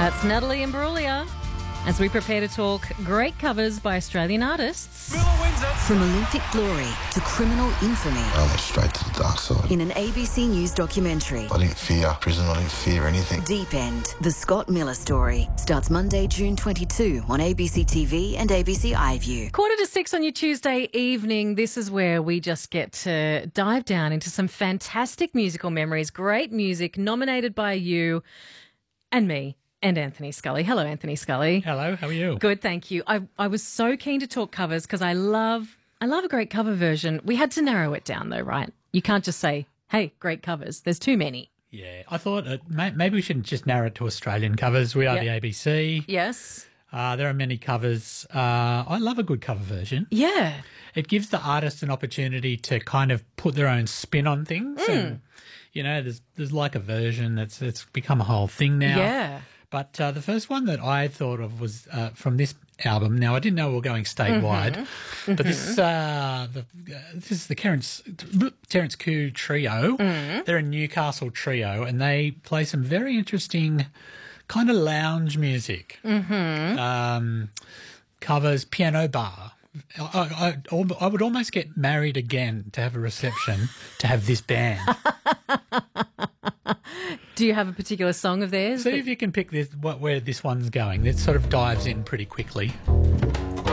That's Natalie Imbruglia as we prepare to talk great covers by Australian artists. From Olympic glory to criminal infamy. I went straight to the dark side. In an ABC News documentary. I didn't fear prison, I didn't fear anything. Deep End, The Scott Miller Story, starts Monday, June 22 on ABC TV and ABC iView. 5:45 on your Tuesday evening. This is where we just get to dive down into some fantastic musical memories, great music nominated by you and me. And Anthony Scully. Hello, Anthony Scully. Hello, how are you? Good, thank you. I was so keen to talk covers because I love a great cover version. We had to narrow it down though, right? You can't just say, hey, great covers. There's too many. Yeah, I thought maybe we shouldn't just narrow it to Australian covers. We are the ABC. Yes. There are many covers. I love a good cover version. Yeah. It gives the artist an opportunity to kind of put their own spin on things. And, you know, there's like a version that's become a whole thing now. Yeah. But the first one that I thought of was from this album. Now, I didn't know we were going statewide, but this is the Terence Koo Trio. They're a Newcastle trio, and they play some very interesting kind of lounge music. Covers, piano bar. I would almost get married again to have a reception to have this band. Do you have a particular song of theirs? See if you can pick where this one's going. It sort of dives in pretty quickly.